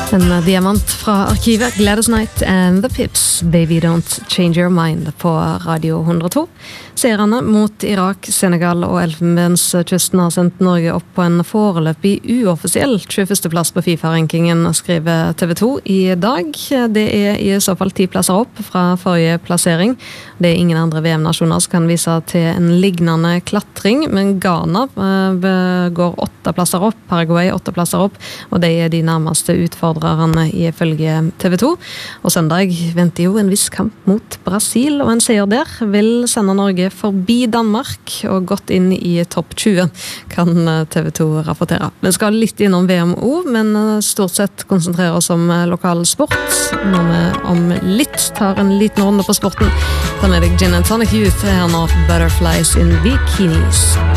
En diamant fra arkivet, Gladys Knight and the Pips, Baby Don't Change Your Mind på Radio 102. Seerne mot Irak, Senegal og Elfenbenskysten har sendt Norge opp på en foreløpig uoffisiell 21. plass på FIFA-rankingen, skriver TV 2 i dag. Det i så fall 10 plasser opp fra forrige plassering. Det ingen andre VM-nasjoner som kan vise til en lignende klatring, men Ghana går 8 plasser opp, Paraguay 8 plasser opp, og det de nærmeste utfordrerne ifølge TV 2. Og søndag venter jo en viss kamp mot Brasil, og en seier der vil sende Norge forbi Danmark og gått inn i topp 20, kan TV 2 rapportere. Vi skal litt innom VMO, men stort sett konsentrere oss om lokal sport. Når vi om litt tar en liten runde på sporten, tar med deg Gin and Tonic Youth her nå, Butterflies in Bikinis.